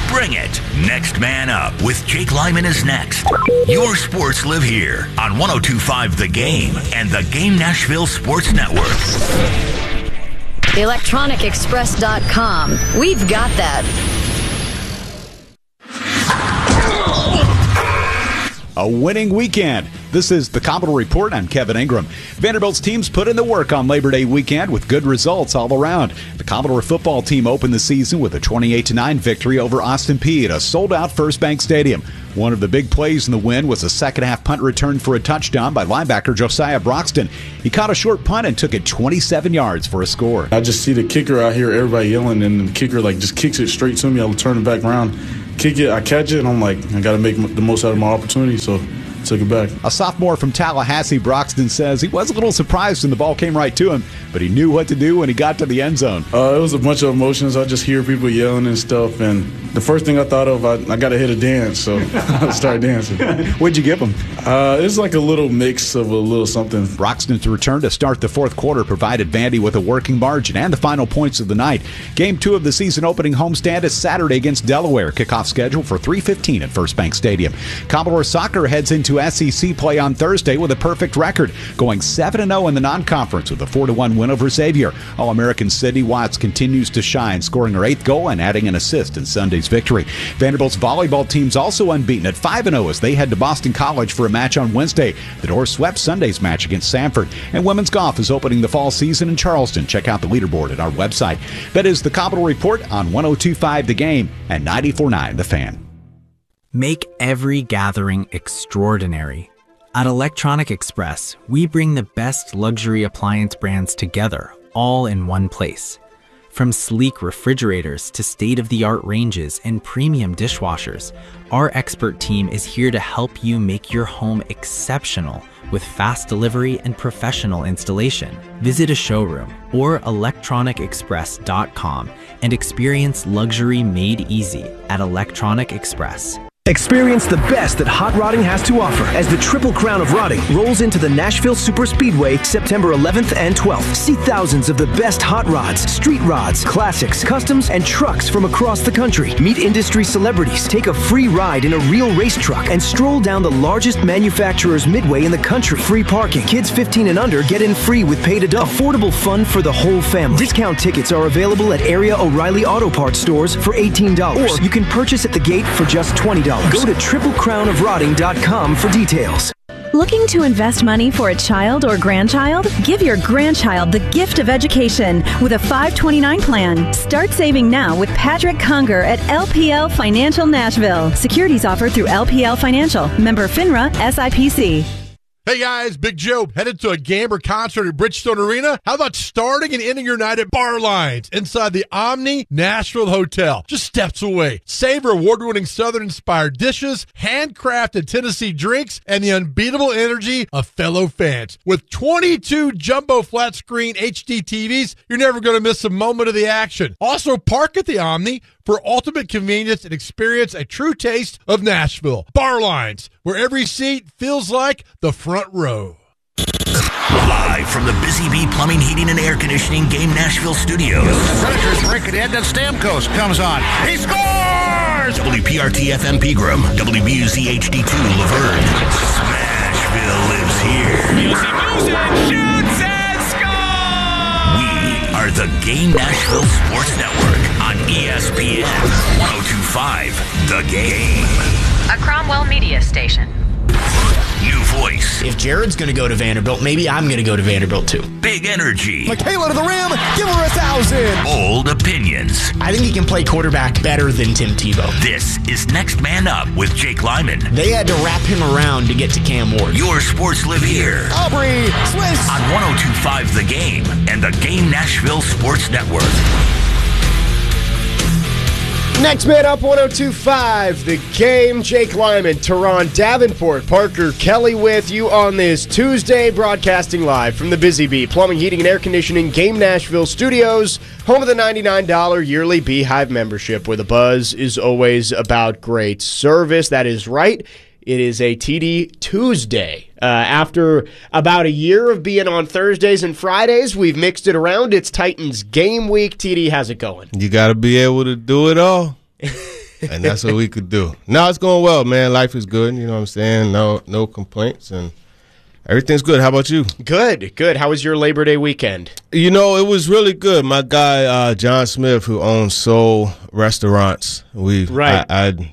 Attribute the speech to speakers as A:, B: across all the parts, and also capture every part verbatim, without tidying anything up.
A: Bring it. Next Man Up with Jake Lyman is next. Your sports live here on one oh two point five The Game and the Game Nashville Sports Network.
B: electronic express dot com. We've got that.
C: A winning weekend. This is the Commodore Report. I'm Kevin Ingram. Vanderbilt's teams put in the work on Labor Day weekend with good results all around. The Commodore football team opened the season with a twenty-eight to nine victory over Austin Peay at a sold-out First Bank Stadium. One of the big plays in the win was a second-half punt return for a touchdown by linebacker Josiah Broxton. He caught a short punt and took it twenty-seven yards for a score.
D: I just see the kicker out here, everybody yelling, and the kicker like just kicks it straight to me. I'll turn it back around, kick it, I catch it, and I'm like, I got to make the most out of my opportunity, so took it back.
C: A sophomore from Tallahassee, Broxton says he was a little surprised when the ball came right to him, but he knew what to do when he got to the end zone.
D: Uh, it was a bunch of emotions. I just hear people yelling and stuff, and the first thing I thought of, I, I got to hit a dance, so I started dancing.
C: What'd you give him?
D: Uh, it's like a little mix of a little something.
C: Broxton's return to start the fourth quarter provided Vandy with a working margin and the final points of the night. Game two of the season opening homestand is Saturday against Delaware. Kickoff scheduled for three fifteen at First Bank Stadium. Commodore Soccer heads into S E C play on Thursday with a perfect record, going seven and oh in the non-conference with a four to one win over Xavier. All-American Sydney Watts continues to shine, scoring her eighth goal and adding an assist in Sunday's victory. Vanderbilt's volleyball team's also unbeaten at five and oh as they head to Boston College for a match on Wednesday. The Doors swept Sunday's match against Sanford. And women's golf is opening the fall season in Charleston. Check out the leaderboard at our website. That is the Commodore Report on one oh two point five The Game and ninety-four point nine The Fan.
E: Make every gathering extraordinary. At Electronic Express, we bring the best luxury appliance brands together, all in one place. From sleek refrigerators to state-of-the-art ranges and premium dishwashers, our expert team is here to help you make your home exceptional with fast delivery and professional installation. Visit a showroom or electronic express dot com and experience luxury made easy at Electronic Express.
F: Experience the best that hot rodding has to offer as the Triple Crown of Rodding rolls into the Nashville Superspeedway September eleventh and twelfth. See thousands of the best hot rods, street rods, classics, customs, and trucks from across the country. Meet industry celebrities, take a free ride in a real race truck, and stroll down the largest manufacturer's midway in the country. Free parking. Kids fifteen and under get in free with paid adult. Affordable fun for the whole family. Discount tickets are available at area O'Reilly Auto Parts stores for eighteen dollars. Or you can purchase at the gate for just twenty dollars. Go to triple crown of rodding dot com for details.
G: Looking to invest money for a child or grandchild? Give your grandchild the gift of education with a five twenty-nine plan. Start saving now with Patrick Conger at L P L Financial Nashville. Securities offered through L P L Financial. Member FINRA S I P C.
H: Hey guys, Big Joe, headed to a game or concert at Bridgestone Arena? How about starting and ending your night at Bar Lines inside the Omni Nashville Hotel, just steps away? Savor award-winning Southern-inspired dishes, handcrafted Tennessee drinks, and the unbeatable energy of fellow fans. With twenty-two jumbo flat-screen H D T Vs, you're never going to miss a moment of the action. Also, park at the Omni for ultimate convenience and experience a true taste of Nashville. Bar Lines, where every seat feels like the front row.
A: Live from the Busy Bee Plumbing, Heating, and Air Conditioning Game Nashville studios.
I: The Predators break it in, then Stamkos comes on. He scores!
A: W P R T F M Pegram, W B U Z H D two Laverne. Smashville lives here.
J: Music, music, shoots and scores!
A: We are the Game Nashville Sports Network on E S P N one oh two point five The Game.
B: A Cromwell Media Station.
A: New voice.
K: If Jared's going to go to Vanderbilt, maybe I'm going to go to Vanderbilt too.
A: Big energy.
L: Michaela to the rim. Give her a thousand.
A: Bold opinions.
K: I think he can play quarterback better than Tim Tebow.
A: This is Next Man Up with Jake Lyman.
K: They had to wrap him around to get to Cam Ward.
A: Your sports live here.
L: Aubrey Swiss.
A: On one oh two point five The Game and the Game Nashville Sports Network.
M: Next Man Up, one oh two point five The Game. Jake Lyman, Teron Davenport, Parker Kelly with you on this Tuesday, broadcasting live from the Busy Bee Plumbing, Heating, and Air Conditioning Game Nashville studios, home of the ninety-nine dollars yearly Beehive membership, where the buzz is always about great service. That is right. It is a T D Tuesday. Uh, after about a year of being on Thursdays and Fridays, we've mixed it around. It's Titans game week. T D, how's it going?
N: You got to be able to do it all. and that's what we could do. Now it's going well, man. Life is good. You know what I'm saying? No, no complaints, and everything's good. How about you?
M: Good, good. How was your Labor Day weekend?
N: You know, it was really good. My guy, uh, John Smith, who owns Soul Restaurants, we
M: right.
N: I, I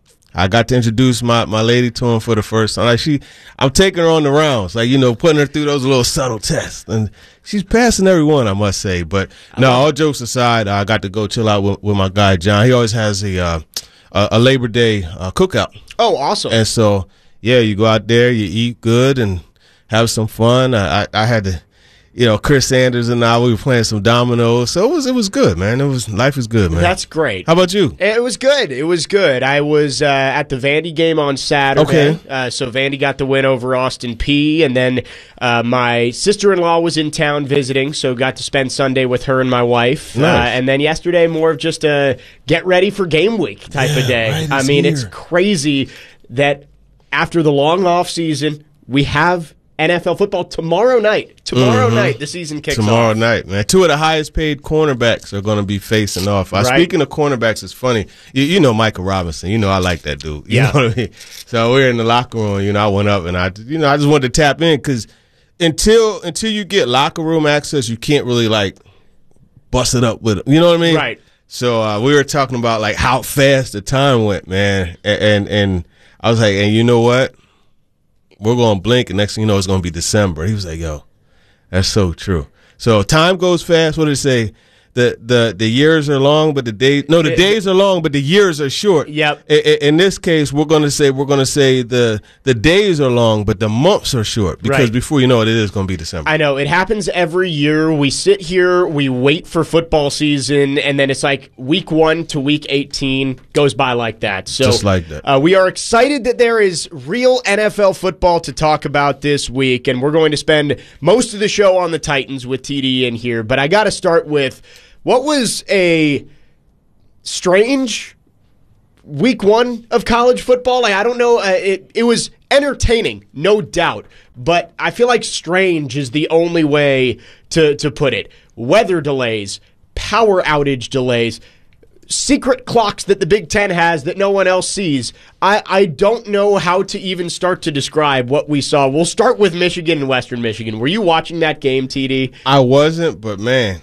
N: I got to introduce my, my lady to him for the first time. Like she, I'm taking her on the rounds, like, you know, putting her through those little subtle tests, and she's passing every one, I must say. But no, all jokes aside, I got to go chill out with, with my guy John. He always has a uh, a, a Labor Day uh, cookout.
M: Oh, awesome!
N: And so, yeah, you go out there, you eat good, and have some fun. I, I, I had to, you know, Chris Sanders and I, we were playing some dominoes, so it was it was good, man. It was life is good, man.
M: That's great.
N: How about you?
M: It was good. It was good. I was uh, at the Vandy game on Saturday.
N: Okay.
M: Uh, so Vandy got the win over Austin Peay, and then uh, my sister-in-law was in town visiting, so got to spend Sunday with her and my wife.
N: Nice.
M: Uh, and then yesterday, more of just a get ready for game week type
N: yeah,
M: of day.
N: Right,
M: I mean,
N: here.
M: it's crazy that after the long off season, we have N F L football tomorrow night. Tomorrow
N: mm-hmm.
M: night, the season kicks
N: tomorrow
M: off.
N: Tomorrow night, man. Two of the highest paid cornerbacks are going to be facing off. Uh,
M: Right.
N: Speaking of cornerbacks, it's funny. You, you know Michael Robinson. You know I like that dude. You
M: Yeah.
N: know what I mean? So we we're in the locker room. You know, I went up and I, you know, I just wanted to tap in because until until you get locker room access, you can't really like bust it up with it. You know what I mean?
M: Right.
N: So uh, we were talking about like how fast the time went, man, and and, and I was like, and you know what? We're going to blink, and next thing you know, it's going to be December. He was like, yo, that's so true. So time goes fast. What did it say? The the the years are long, but the days no, the days are long, but the years are short.
M: Yep.
N: In, in this case, we're going to say we're going to say the the days are long, but the months are short because
M: Right.
N: before you know it, it is going to be December.
M: I know. It happens every year. We sit here, we wait for football season, and then it's like week one to week eighteen goes by like that. So,
N: Just like that.
M: Uh, we are excited that there is real N F L football to talk about this week, and we're going to spend most of the show on the Titans with T D in here. But I got to start with what was a strange week one of college football. Like, I don't know. Uh, it it was entertaining, no doubt, but I feel like strange is the only way to to put it. Weather delays, power outage delays, secret clocks that the Big Ten has that no one else sees. I, I don't know how to even start to describe what we saw. We'll start with Michigan and Western Michigan. Were you watching that game, T D?
N: I wasn't, but man.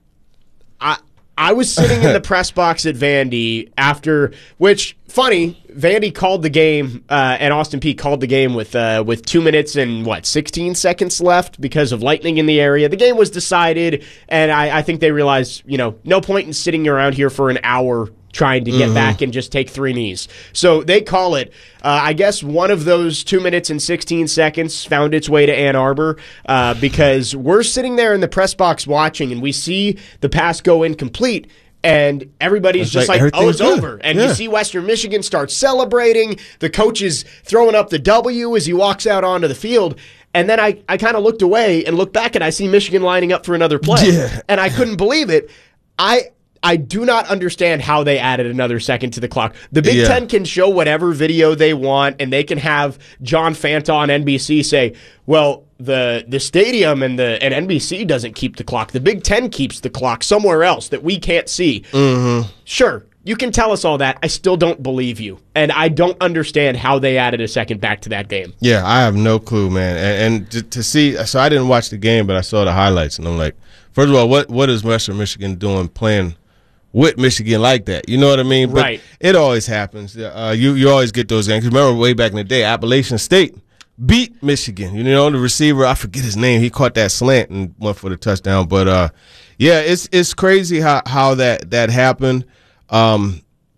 M: I I was sitting in the press box at Vandy after, which, funny, Vandy called the game, uh, and Austin Peay called the game with uh, with two minutes and, what, sixteen seconds left because of lightning in the area. The game was decided, and I, I think they realized, you know, no point in sitting around here for an hour trying to get
N: Mhm.
M: back and just take three knees. So they call it. Uh, I guess one of those two minutes and sixteen seconds found its way to Ann Arbor uh, because we're sitting there in the press box watching, and we see the pass go incomplete, and everybody's
N: It's
M: just
N: like,
M: like, oh, it's
N: everything's good.
M: over. And
N: Yeah.
M: you see Western Michigan start celebrating. The coach is throwing up the W as he walks out onto the field. And then I, I kind of looked away and looked back, and I see Michigan lining up for another play.
N: Yeah.
M: And I couldn't believe it. I I do not understand how they added another second to the clock. The Big
N: Yeah.
M: Ten can show whatever video they want, and they can have John Fanta on N B C say, well, the the stadium and the and N B C doesn't keep the clock. The Big Ten keeps the clock somewhere else that we can't see.
N: Mm-hmm.
M: Sure, you can tell us all that. I still don't believe you. And I don't understand how they added a second back to that game.
N: Yeah, I have no clue, man. And, and to, to see, so I didn't watch the game, but I saw the highlights, and I'm like, first of all, what what is Western Michigan doing playing with Michigan like that? You know what I mean? But
M: Right.
N: it always happens. Uh, you you always get those games. Remember way back in the day, Appalachian State beat Michigan. You know, the receiver, I forget his name. He caught that slant and went for the touchdown. But uh, yeah, it's it's crazy how how that that happened. Um,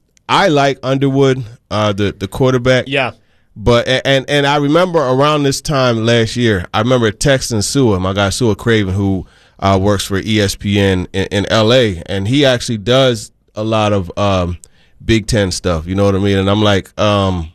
N: I like Underwood, uh, the the quarterback.
M: Yeah.
N: But and and I remember around this time last year, I remember texting Sua, my guy Sua Craven, who uh, works for E S P N in, in L A, and he actually does a lot of um, Big Ten stuff. You know what I mean? And I'm like, um,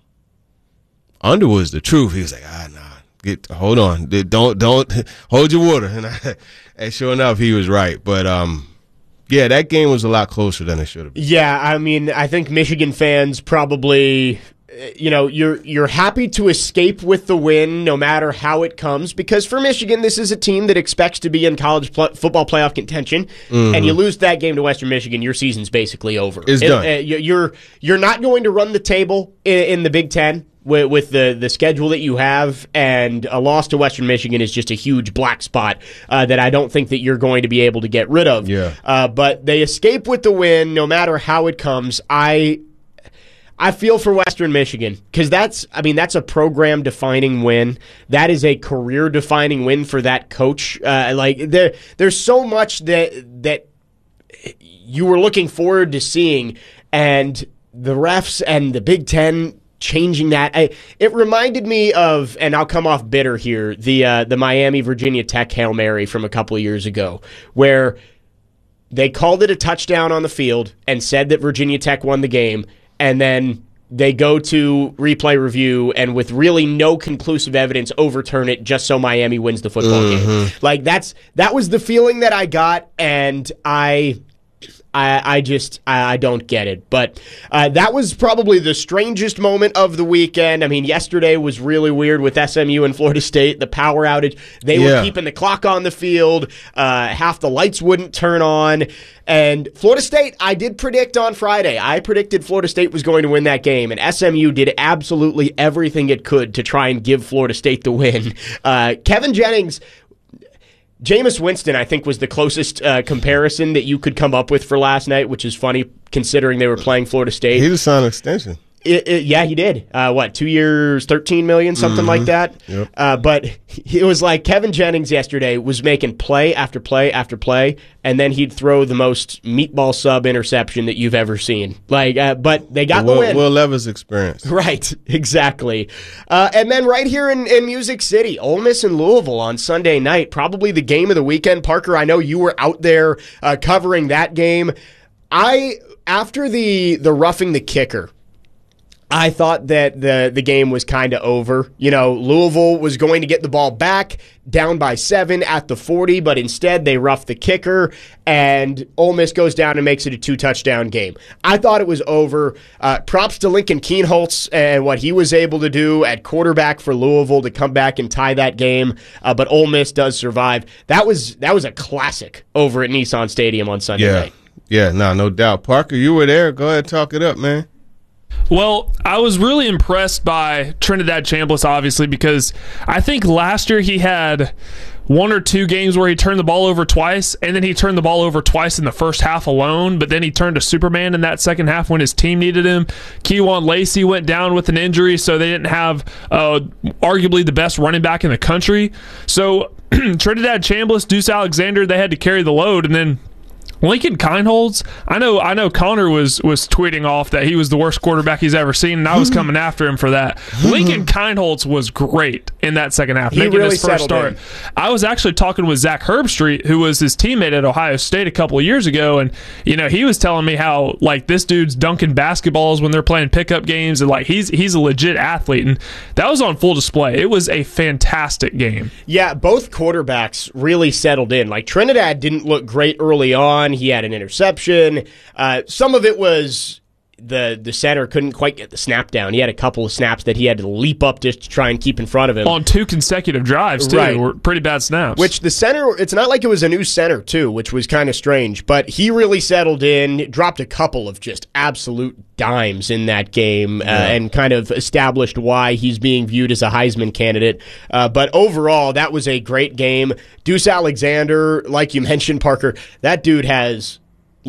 N: Underwood's the truth. He was like, ah, nah, get hold on, don't don't hold your water. And, I, and sure enough, he was right. But um. Yeah, that game was a lot closer than it should have been.
M: Yeah, I mean, I think Michigan fans probably you know, you're you're happy to escape with the win no matter how it comes, because for Michigan, this is a team that expects to be in college pl- football playoff contention, mm-hmm. and you lose that game to Western Michigan, your season's basically over.
N: It's
M: it,
N: done.
M: Uh, you're you're not going to run the table in, in the Big Ten with, with the the schedule that you have, and a loss to Western Michigan is just a huge black spot uh, that I don't think that you're going to be able to get rid of.
N: Yeah.
M: Uh, but they escape with the win no matter how it comes. I. I feel for Western Michigan because that's, I mean, that's a program-defining win. That is a career-defining win for that coach. Uh, like there, there's so much that that you were looking forward to seeing, and the refs and the Big Ten changing that. I, it reminded me of, and I'll come off bitter here, the uh, the Miami Virginia Tech Hail Mary from a couple of years ago, where they called it a touchdown on the field and said that Virginia Tech won the game. And then they go to replay review and with really no conclusive evidence overturn it just so Miami wins the football mm-hmm. game. Like that's that was the feeling that I got, and I I, I just I, I don't get it. But uh, that was probably the strangest moment of the weekend. I mean, yesterday was really weird with S M U and Florida State, the power outage. They yeah. were keeping the clock on the field. Uh, half the lights wouldn't turn on. And Florida State, I did predict on Friday. I predicted Florida State was going to win that game, and S M U did absolutely everything it could to try and give Florida State the win. Uh, Kevin Jennings, Jameis Winston, I think, was the closest uh, comparison that you could come up with for last night, which is funny considering they were playing Florida State.
N: He just signed an extension.
M: It, it, yeah, he did. Uh, what, two years, thirteen million dollars, something mm-hmm. like that?
N: Yep.
M: Uh, but it was like Kevin Jennings yesterday was making play after play after play, and then he'd throw the most meatball sub interception that you've ever seen. Like, uh, but they got
N: the
M: the win.
N: Will Levis experience.
M: Right, exactly. Uh, and then right here in, in Music City, Ole Miss and Louisville on Sunday night, probably the game of the weekend. Parker, I know you were out there uh, covering that game. I, after the the roughing the kicker, I thought that the the game was kind of over. You know, Louisville was going to get the ball back, down by seven at the forty, but instead they roughed the kicker, and Ole Miss goes down and makes it a two-touchdown game. I thought it was over. Uh, props to Lincoln Kienholz and what he was able to do at quarterback for Louisville to come back and tie that game, uh, but Ole Miss does survive. That was that was a classic over at Nissan Stadium on Sunday
N: yeah.
M: night.
N: Yeah, no, no doubt. Parker, you were there. Go ahead and talk it up, man.
O: Well, I was really impressed by Trinidad Chambliss, obviously, because I think last year he had one or two games where he turned the ball over twice, and then he turned the ball over twice in the first half alone, but then he turned to Superman in that second half when his team needed him. Kewan Lacey went down with an injury, so they didn't have uh, arguably the best running back in the country. So Trinidad Chambliss, Deuce Alexander, they had to carry the load, and then Lincoln Kienholz, I know I know Connor was was tweeting off that he was the worst quarterback he's ever seen, and I was coming after him for that. Lincoln Kienholz was great in that second half,
M: he
O: making
M: really
O: his first start.
M: In.
O: I was actually talking with Zach Herbstreit, who was his teammate at Ohio State a couple of years ago, and you know he was telling me how like this dude's dunking basketballs when they're playing pickup games, and like he's he's a legit athlete, and that was on full display. It was a fantastic game.
M: Yeah, both quarterbacks really settled in. Like Trinidad didn't look great early on. He had an interception. Uh, some of it was the the center couldn't quite get the snap down. He had a couple of snaps that he had to leap up just to try and keep in front of him.
O: On two consecutive drives, too.
M: Right.
O: Were pretty bad snaps.
M: Which the center, it's not like it was a new center, too, which was kind of strange. But he really settled in, dropped a couple of just absolute dimes in that game, yeah. uh, and kind of established why he's being viewed as a Heisman candidate. Uh, but overall, that was a great game. Deuce Alexander, like you mentioned, Parker, that dude has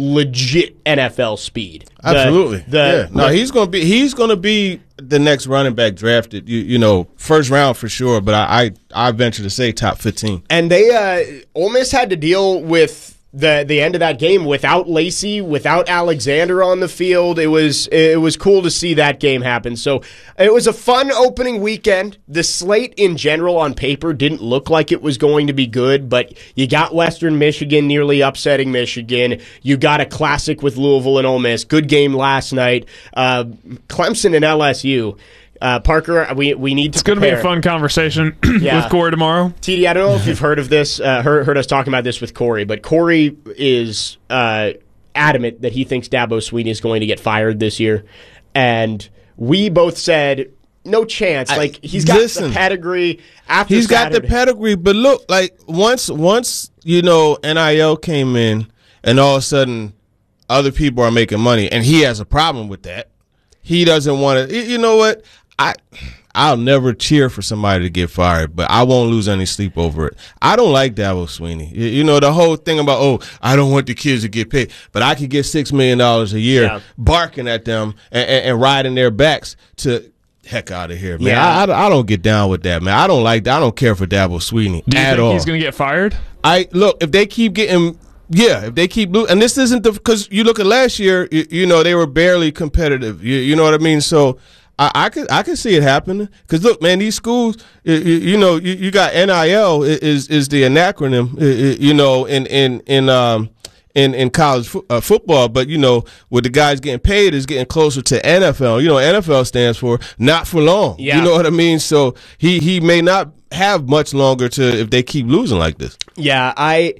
M: legit N F L speed. The,
N: Absolutely.
M: The,
N: yeah. No,
M: the,
N: he's gonna be he's gonna be the next running back drafted. You you know, first round for sure. But I I, I venture to say top fifteen.
M: And they uh, Ole Miss had to deal with the the end of that game without Lacey, without Alexander on the field. It was it was cool to see that game happen. So it was a fun opening weekend. The slate in general on paper didn't look like it was going to be good, but you got Western Michigan nearly upsetting Michigan. You got a classic with Louisville and Ole Miss. Good game last night. Uh, Clemson and L S U. Uh, Parker, we we need to
O: It's going to be a fun conversation yeah. with Corey tomorrow.
M: T D, I don't know if you've heard of this, uh, heard, heard us talking about this with Corey, but Corey is uh, adamant that he thinks Dabo Swinney is going to get fired this year. And we both said no chance. Like he's got
N: Listen,
M: the pedigree. After
N: he's
M: Saturday.
N: got the pedigree, but look, like once once you know N I L came in, and all of a sudden other people are making money, and he has a problem with that. He doesn't want to. You know what? I. I'll never cheer for somebody to get fired, but I won't lose any sleep over it. I don't like Dabo Swinney. You, you know, the whole thing about, oh, I don't want the kids to get paid, but I could get six million dollars a year yeah. barking at them and, and, and riding their backs to heck out of here, man. Yeah. I, I, I don't get down with that, man. I don't like that. I don't care for Dabo Swinney
O: Do you
N: at
O: think
N: all.
O: He's going to get fired?
N: I Look, if they keep getting – yeah, if they keep losing, and this isn't the – because you look at last year, you, you know, they were barely competitive. You, you know what I mean? So – I, I could I could see it happening because look, man, these schools, you, you know, you, you got N I L is is the acronym, you know, in in in um in in college fo- uh, football, but you know, what the guys getting paid is getting closer to N F L. You know, N F L stands for not for long.
M: Yeah.
N: You know what I mean? So he he may not have much longer to if they keep losing like this.
M: Yeah, I.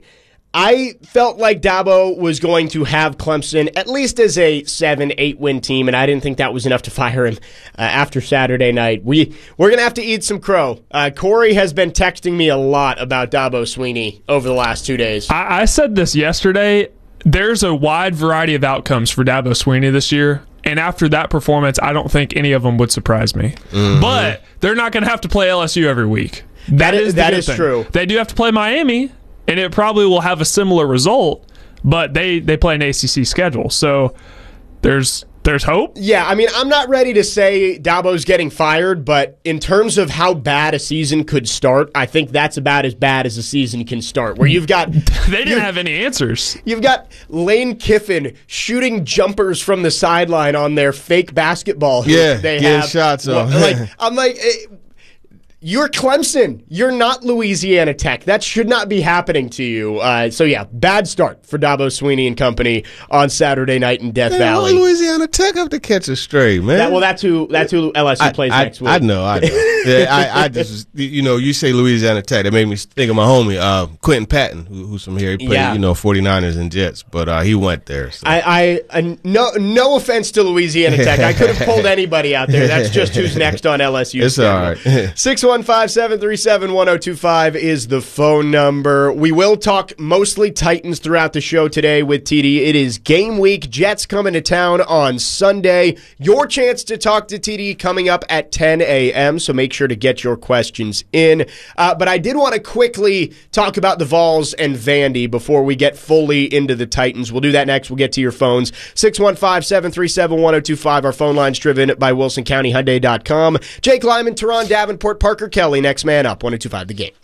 M: I felt like Dabo was going to have Clemson at least as a seven, eight win team, and I didn't think that was enough to fire him uh, after Saturday night. We we're gonna have to eat some crow. Uh, Corey has been texting me a lot about Dabo Swinney over the last two days.
O: I, I said this yesterday. There's a wide variety of outcomes for Dabo Swinney this year. And after that performance, I don't think any of them would surprise me. Mm-hmm. But they're not going to have to play L S U every week. That,
M: that is,
O: is
M: that
O: is
M: is
O: thing.
M: true.
O: They do have to play Miami, and it probably will have a similar result, but they, they play an A C C schedule. So there's there's hope.
M: Yeah, I mean, I'm not ready to say Dabo's getting fired, but in terms of how bad a season could start, I think that's about as bad as a season can start, where you've got...
O: they didn't have any answers.
M: You've got Lane Kiffin shooting jumpers from the sideline on their fake basketball.
N: Yeah,
M: they
N: getting
M: have.
N: shots off.
M: Like, I'm like... It, You're Clemson. You're not Louisiana Tech. That should not be happening to you. Uh, so, yeah, bad start for Dabo Swinney and company on Saturday night in Death
N: man,
M: Valley.
N: Louisiana Tech have to catch a stray, man.
M: That, well, that's who, that's who L S U
N: I,
M: plays
N: I,
M: next week.
N: I know, I know. yeah, I, I just, you know, you say Louisiana Tech. That made me think of my homie, uh, Quentin Patton, who, who's from here. He played,
M: yeah.
N: you know, forty-niners and Jets, but uh, he went there. So.
M: I, I, I no, no offense to Louisiana Tech. I could have pulled anybody out there. That's just who's next on L S U.
N: It's all right.
M: six one five, seven three seven, one oh two five is the phone number. We will talk mostly Titans throughout the show today with T D. It is game week. Jets coming to town on Sunday. Your chance to talk to T D coming up at ten a.m., so make sure to get your questions in. Uh, but I did want to quickly talk about the Vols and Vandy before we get fully into the Titans. We'll do that next. We'll get to your phones. six one five, seven three seven, one oh two five. Our phone line's driven by Wilson County Hyundai dot com. Jake Lyman, Teron Davenport, Parker Kelly. Next man up. one oh two five The Game.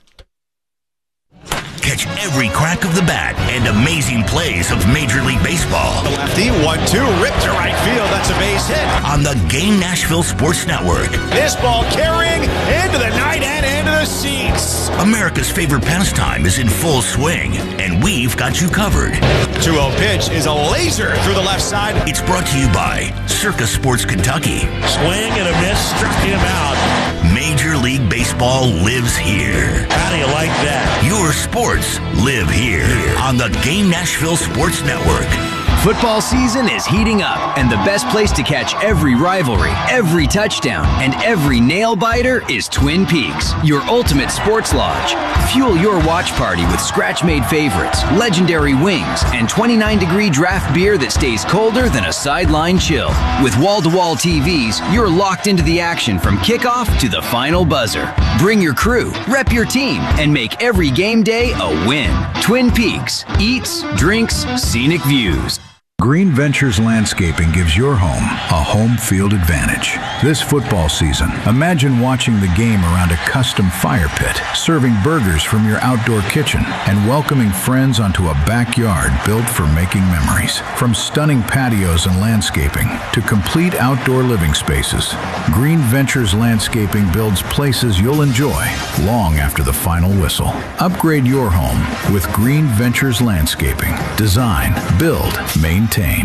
A: Catch every crack of the bat and amazing plays of Major League Baseball.
L: The lefty, one two, ripped to right field. That's a base hit.
A: On the Game Nashville Sports Network.
L: This ball carrying into the night and into the seats.
A: America's favorite pastime is in full swing, and we've got you covered.
L: two oh pitch is a laser through the left side.
A: It's brought to you by Circus Sports Kentucky.
P: Swing and a miss, struck him out.
A: Major League Baseball lives here.
P: How do you like that?
A: Your sports live here on the Game Nashville Sports Network.
Q: Football season is heating up, and the best place to catch every rivalry, every touchdown, and every nail-biter is Twin Peaks, your ultimate sports lodge. Fuel your watch party with scratch-made favorites, legendary wings, and twenty-nine degree draft beer that stays colder than a sideline chill. With wall-to-wall T Vs, you're locked into the action from kickoff to the final buzzer. Bring your crew, rep your team, and make every game day a win. Twin Peaks, eats, drinks, scenic views.
R: Green Ventures Landscaping gives your home a home field advantage. This football season, imagine watching the game around a custom fire pit, serving burgers from your outdoor kitchen, and welcoming friends onto a backyard built for making memories. From stunning patios and landscaping to complete outdoor living spaces, Green Ventures Landscaping builds places you'll enjoy long after the final whistle. Upgrade your home with Green Ventures Landscaping. Design, build, maintain.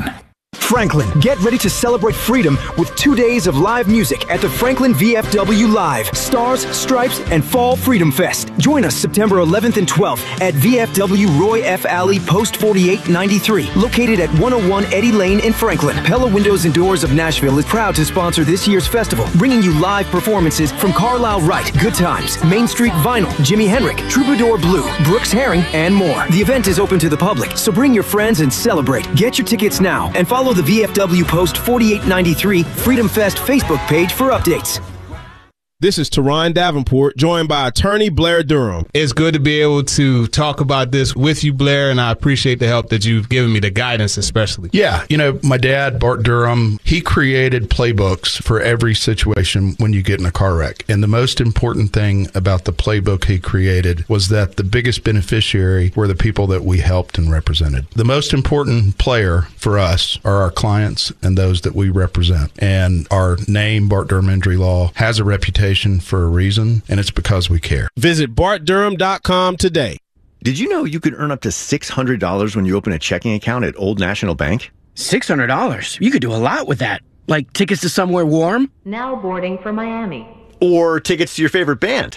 F: Franklin, get ready to celebrate freedom with two days of live music at the Franklin V F W Live, Stars, Stripes, and Fall Freedom Fest. Join us September eleventh and twelfth at V F W Roy F. Alley, Post forty-eight ninety-three, located at one oh one Eddie Lane in Franklin. Pella Windows and Doors of Nashville is proud to sponsor this year's festival, bringing you live performances from Carlisle Wright, Good Times, Main Street Vinyl, Jimi Hendrix, Troubadour Blue, Brooks Herring, and more. The event is open to the public, so bring your friends and celebrate. Get your tickets now and follow the V F W Post forty-eight ninety-three Freedom Fest Facebook page for updates.
S: This is Teron Davenport, joined by attorney Blair Durham.
T: It's good to be able to talk about this with you, Blair, and I appreciate the help that you've given me, the guidance especially.
U: Yeah, you know, my dad, Bart Durham, he created playbooks for every situation when you get in a car wreck. And the most important thing about the playbook he created was that the biggest beneficiary were the people that we helped and represented. The most important player for us are our clients and those that we represent. And our name, Bart Durham Injury Law, has a reputation for a reason, and it's because we care.
S: Visit bart durham dot com today.
V: Did you know you could earn up to six hundred dollars when you open a checking account at Old National Bank?
W: six hundred dollars? You could do a lot with that. Like tickets to somewhere warm?
X: Now boarding for Miami.
V: Or tickets to your favorite band?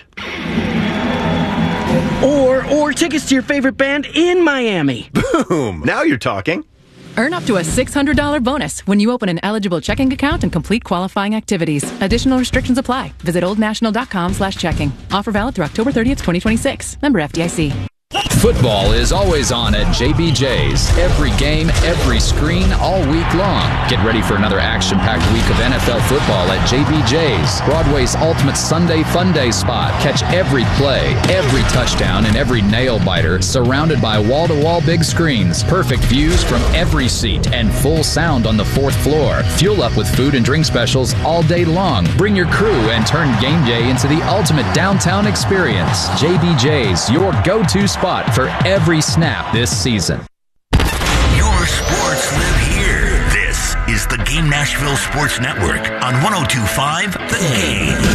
W: Or, or tickets to your favorite band in Miami.
V: Boom! Now you're talking.
Y: Earn up to a six hundred dollars bonus when you open an eligible checking account and complete qualifying activities. Additional restrictions apply. Visit oldnational.com slash checking. Offer valid through October thirtieth, twenty twenty-six. Member F D I C.
Z: Football is always on at J B J's. Every game, every screen, all week long. Get ready for another action-packed week of N F L football at J B J's, Broadway's ultimate Sunday fun day spot. Catch every play, every touchdown, and every nail-biter surrounded by wall-to-wall big screens, perfect views from every seat, and full sound on the fourth floor. Fuel up with food and drink specials all day long. Bring your crew and turn game day into the ultimate downtown experience. J B J's, your go-to spot for every snap this season.
A: Your sports live here. This is the Game Nashville Sports Network on one oh two point five The Game.